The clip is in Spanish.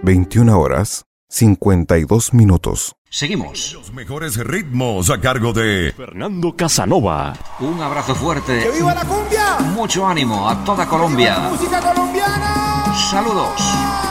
21 horas 52 minutos. Seguimos. Los mejores ritmos a cargo de Fernando Casanova. Un abrazo fuerte. ¡Que viva la cumbia! Mucho ánimo a toda Colombia. ¡Música colombiana! Saludos.